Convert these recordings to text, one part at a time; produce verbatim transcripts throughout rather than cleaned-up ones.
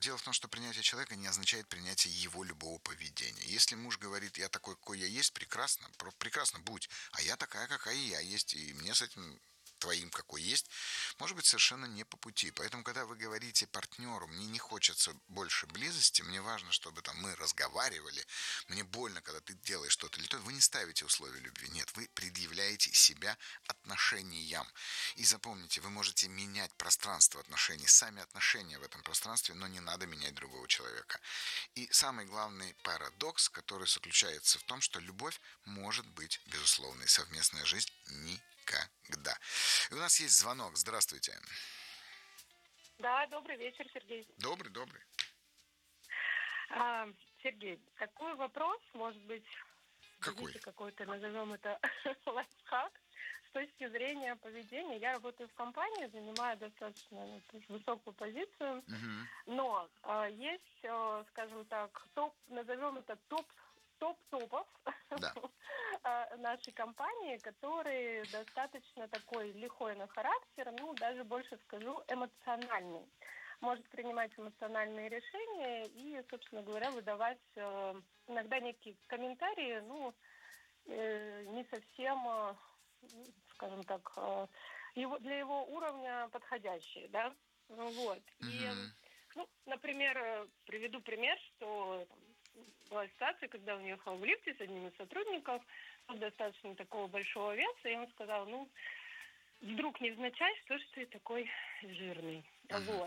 дело в том, что принятие человека не означает принятие его любого поведения. Если муж говорит, я такой, какой я есть, прекрасно, прекрасно будь, а я такая, какая я есть, и мне с этим твоим, какой есть, может быть совершенно не по пути. Поэтому, когда вы говорите партнеру, мне не хочется больше близости, мне важно, чтобы там мы разговаривали, мне больно, когда ты делаешь что-то или то, вы не ставите условия любви. Нет, вы предъявляете себя отношениям. И запомните, вы можете менять пространство отношений, сами отношения в этом пространстве, но не надо менять другого человека. И самый главный парадокс, который заключается в том, что любовь может быть безусловной, совместная жизнь никогда. И у нас есть звонок. Здравствуйте. Да, добрый вечер, Сергей. Добрый, добрый. А, Сергей, такой вопрос, может быть, Какой? какой-то, назовем это лайфхак, с точки зрения поведения. Я работаю в компании, занимаю достаточно ну, высокую позицию, Угу. но а, есть, а, скажем так, топ, назовем это топ топ-топов Да. нашей компании, который достаточно такой лихой на характер, ну, даже больше скажу, эмоциональный. Может принимать эмоциональные решения и, собственно говоря, выдавать э, иногда некие комментарии, ну, э, не совсем, э, скажем так, э, его, для его уровня подходящие, да, ну, вот. И, Угу. ну, например, э, приведу пример, что там, была ситуация, когда он ехал в лифте с одним из сотрудников, он достаточно такого большого веса, и он сказал, ну, вдруг невзначай, что ж ты такой жирный. Угу. Вот.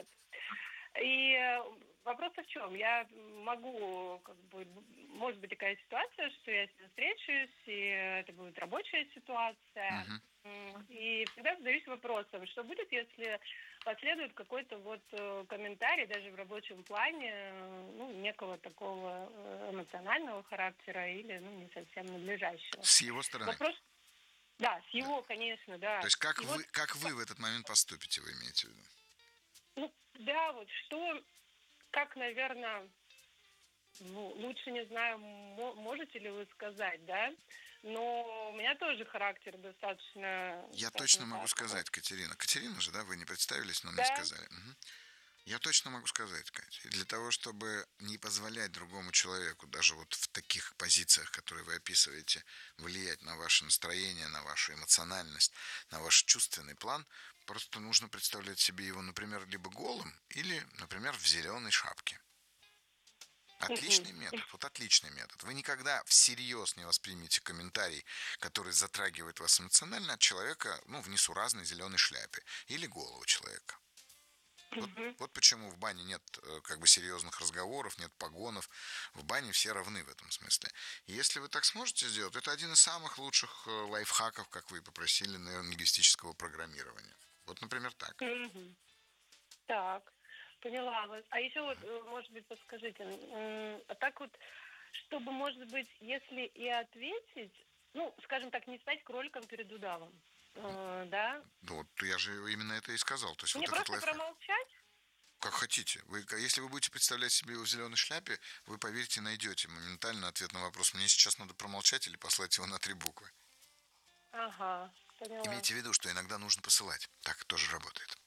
И вопрос в чем? Я могу, как бы, может быть такая ситуация, что я с ним встречусь, и это будет рабочая ситуация. Угу. И всегда задаюсь вопросом, что будет, если последует какой-то вот комментарий, даже в рабочем плане, ну, некого такого эмоционального характера или, ну, не совсем надлежащего. С его стороны? Вопрос... Да, с его, да. Конечно, да. То есть как, и вы, вот... как вы в этот момент поступите, вы имеете в виду? Ну, да, вот что, как, наверное, ну, лучше не знаю, можете ли вы сказать, да, но у меня тоже характер достаточно... Я точно могу так, сказать, Катерина. Катерина же, да, вы не представились, но да? мне сказали. Угу. Я точно могу сказать, Катя, для того, чтобы не позволять другому человеку, даже вот в таких позициях, которые вы описываете, влиять на ваше настроение, на вашу эмоциональность, на ваш чувственный план, просто нужно представлять себе его, например, либо голым, или, например, в зеленой шапке. Отличный метод, вот отличный метод. Вы никогда всерьез не воспримете комментарий, который затрагивает вас эмоционально от человека, ну, в несуразной зеленой шляпе или голову человека. Вот, вот почему в бане нет как бы серьезных разговоров, нет погонов. В бане все равны в этом смысле. И если вы так сможете сделать, это один из самых лучших лайфхаков, как вы попросили, наверное, лингвистического программирования. Вот, например, так. Mm-hmm. Так, поняла вас. А еще вот, может быть, подскажите, а так вот, чтобы, может быть, если и ответить, ну, скажем так, не стать кроликом перед удавом. Uh, да? Ну, вот я же именно это и сказал. То есть Мне вот просто этот лайфхак. Промолчать? Как хотите. Вы, если вы будете представлять себе его в зеленой шляпе, вы, поверьте, найдете моментально ответ на вопрос, мне сейчас надо промолчать или послать его на три буквы. Ага, поняла. Имейте в виду, что иногда нужно посылать. Так тоже работает.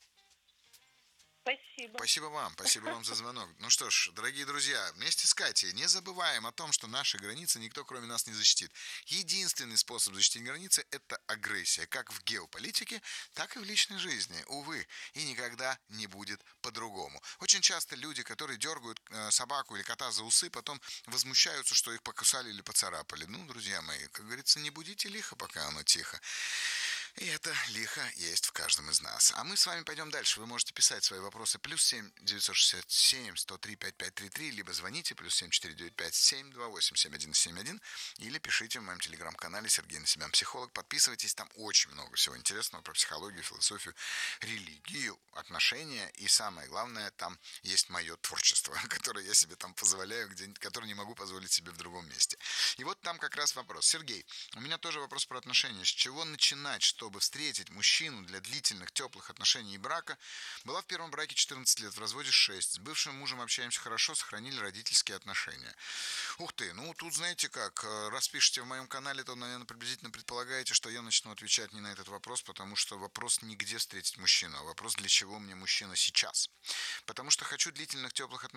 Спасибо. Спасибо вам, спасибо вам за звонок. Ну что ж, дорогие друзья, вместе с Катей не забываем о том, что наши границы никто кроме нас не защитит. Единственный способ защитить границы – это агрессия, как в геополитике, так и в личной жизни. Увы, и никогда не будет по-другому. Очень часто люди, которые дергают собаку или кота за усы, потом возмущаются, что их покусали или поцарапали. Ну, друзья мои, как говорится, не будите лихо, пока оно тихо. И это лихо есть в каждом из нас. А мы с вами пойдем дальше. Вы можете писать свои вопросы плюс семь девятьсот шестьдесят семь сто три пятьдесят пять тридцать три, либо звоните плюс семь четыре девять пять семь два восемь семь один семь один, или пишите в моем телеграм-канале Сергей Насибян Психолог. Подписывайтесь, там очень много всего интересного про психологию, философию, религию, отношения. И самое главное, там есть мое творчество, которое я себе там позволяю, где, которое не могу позволить себе в другом месте. И вот там как раз вопрос. Сергей, у меня тоже вопрос про отношения. С чего начинать, чтобы встретить мужчину для длительных, теплых отношений и брака? Была в первом браке четырнадцать лет, в разводе шесть. С бывшим мужем общаемся хорошо, сохранили родительские отношения. Ух ты, ну тут знаете как, раз пишете в моем канале, то, наверное, приблизительно предполагаете, что я начну отвечать не на этот вопрос, потому что вопрос не где встретить мужчину, а вопрос, для чего мне мужчина сейчас. Потому что хочу длительных, теплых отношений.